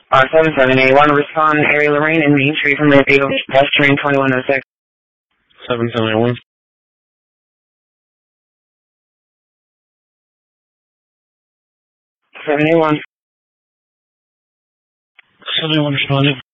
7781, respond area Lorraine and Main Street from Lithia, pedestrian 2106. 7781. 781. 71 responding.